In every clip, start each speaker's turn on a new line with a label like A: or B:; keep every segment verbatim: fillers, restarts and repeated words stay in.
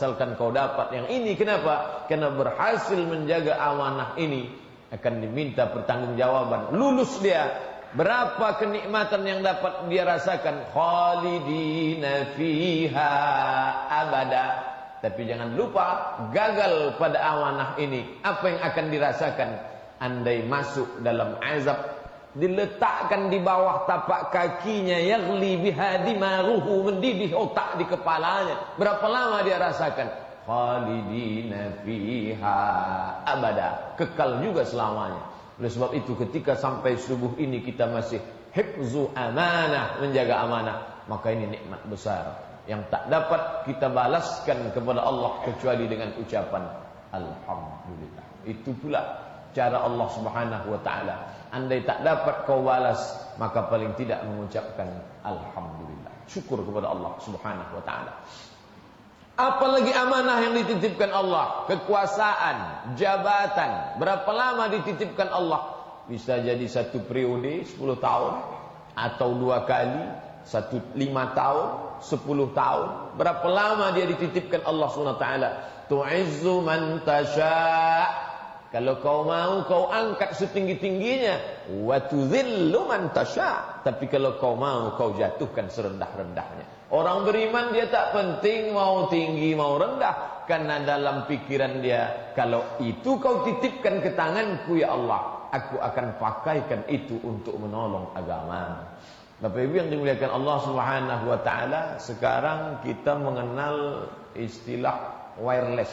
A: asalkan kau dapat yang ini. Kenapa? Karena berhasil menjaga amanah ini akan diminta pertanggungjawaban. Lulus dia, berapa kenikmatan yang dapat dia rasakan? Khalidina fiha abada. Tapi jangan lupa, gagal pada amanah ini, apa yang akan dirasakan? Andai masuk dalam azab, diletakkan di bawah tapak kakinya, yaghli biha dimaruhu, mendidih otak di kepalanya. Berapa lama dia rasakan? Khalidina fiha abada, kekal juga selamanya. Oleh sebab itu ketika sampai subuh ini kita masih hifzu amanah, menjaga amanah, maka ini nikmat besar yang tak dapat kita balaskan kepada Allah kecuali dengan ucapan alhamdulillah. Itu pula cara Allah Subhanahu wa taala. Andai tak dapat kau balas, maka paling tidak mengucapkan alhamdulillah. Syukur kepada Allah Subhanahu wa taala. Apalagi amanah yang dititipkan Allah, kekuasaan, jabatan. Berapa lama dititipkan Allah? Bisa jadi satu periode sepuluh tahun, atau dua kali satu lima tahun, sepuluh tahun. Berapa lama dia dititipkan Allah subhanahu wa taala? Tu'izzu man tasha'. Kalau kau mau, kau angkat setinggi-tingginya. Wa tudhillu man tasha'. Tapi kalau kau mau, kau jatuhkan serendah-rendahnya. Orang beriman dia tak penting mau tinggi mau rendah, karena dalam pikiran dia, kalau itu kau titipkan ke tanganku ya Allah, aku akan pakaikan itu untuk menolong agama. Bapak Ibu yang dimuliakan Allah Subhanahu wa taala, sekarang kita mengenal istilah wireless.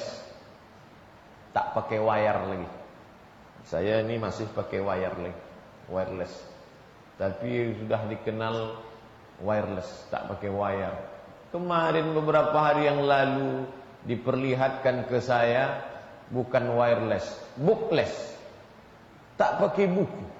A: Tak pakai wire lagi. Saya ini masih pakai wire lagi, wireless. Tapi sudah dikenal wireless, tak pakai wire. Kemarin beberapa hari yang lalu diperlihatkan ke saya bukan wireless, bookless. Tak pakai buku.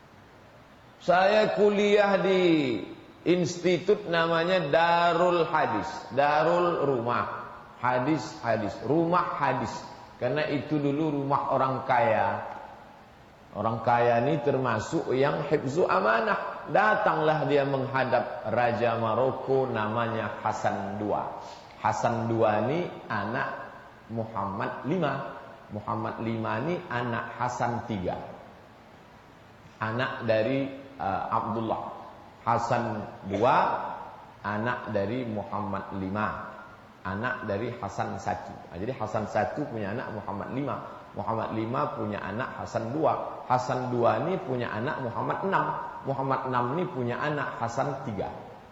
A: Saya kuliah di institut namanya Darul Hadis, Darul Rumah Hadis, Hadis, Rumah Hadis. Karena itu dulu rumah orang kaya. Orang kaya ini termasuk yang hifzu amanah. Datanglah dia menghadap Raja Maroko namanya Hasan dua. Hasan dua ini anak Muhammad lima. Muhammad lima ini anak Hasan tiga. Anak dari uh, Abdullah. Hasan dua anak dari Muhammad lima. Anak dari Hasan satu. Jadi Hasan satu punya anak Muhammad lima. Muhammad lima punya anak Hasan dua. Hasan dua ini punya anak Muhammad enam. Muhammad enam ini punya anak Hasan tiga.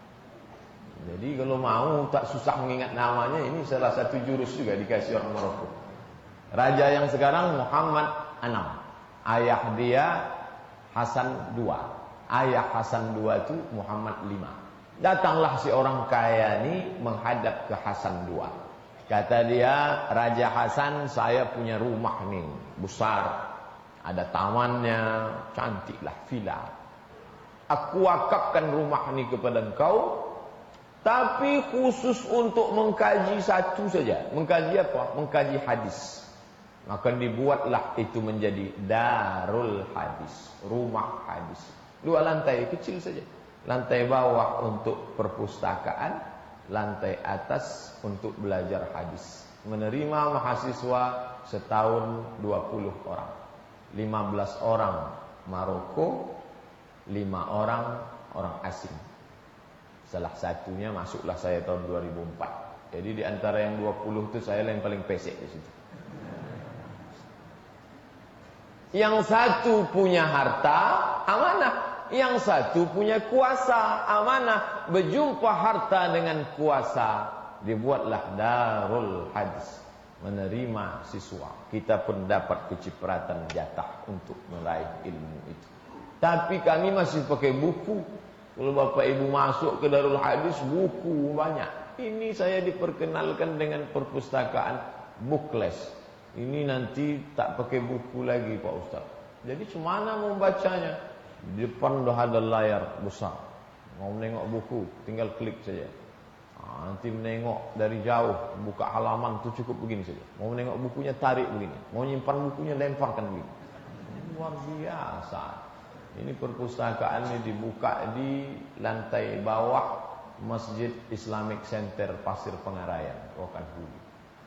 A: Jadi kalau mau tak susah mengingat namanya, ini salah satu jurus juga dikasih orang Maroko. Raja yang sekarang Muhammad enam. Ayah dia Hasan dua. Ayah Hasan dua itu Muhammad lima. Datanglah si orang kaya ini menghadap ke Hasan dua. Kata dia, Raja Hasan, saya punya rumah nih besar, ada tamannya, cantiklah villa. Aku wakafkan rumah ini kepada engkau, tapi khusus untuk mengkaji satu saja. Mengkaji apa? Mengkaji hadis. Maka dibuatlah itu menjadi Darul Hadis, rumah hadis. Dua lantai kecil saja. Lantai bawah untuk perpustakaan, lantai atas untuk belajar hadis. Menerima mahasiswa setahun dua puluh orang. lima belas orang Maroko, lima orang orang asing. Salah satunya masuklah saya tahun dua ribu empat. Jadi di antara yang dua puluh itu saya yang paling pesek di situ. Yang satu punya harta, amanah. Yang satu punya kuasa, amanah. Berjumpa harta dengan kuasa, dibuatlah Darul Hadis, menerima siswa. Kita pun dapat kecipratan jatah untuk meraih ilmu itu. Tapi kami masih pakai buku. Kalau Bapak Ibu masuk ke Darul Hadis, buku banyak. Ini saya diperkenalkan dengan perpustakaan bookless. Ini nanti tak pakai buku lagi Pak Ustaz. Jadi cemana mau bacanya? Di depan dah ada layar besar. Mau menengok buku, tinggal klik saja. Nah, nanti menengok dari jauh, buka halaman tu cukup begini saja. Mau menengok bukunya, tarik begini. Mau nyimpan bukunya, lemparkan begini. Luar biasa. Ini perpustakaan ini dibuka di lantai bawah Masjid Islamic Center Pasir Pengarayan, Rokan Hulu.